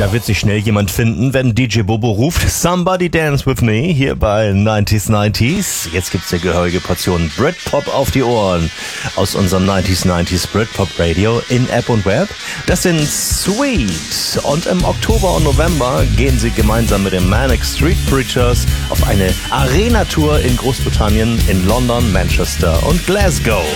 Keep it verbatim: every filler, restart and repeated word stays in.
Da wird sich schnell jemand finden, wenn D J Bobo ruft Somebody Dance With Me hier bei neunzig neunzig. Jetzt gibt's eine gehörige Portion Britpop auf die Ohren aus unserem neunzig neunzig Britpop Radio in App und Web. Das sind Sweet und im Oktober und November gehen sie gemeinsam mit den Manic Street Preachers auf eine Arena-Tour in Großbritannien, in London, Manchester und Glasgow.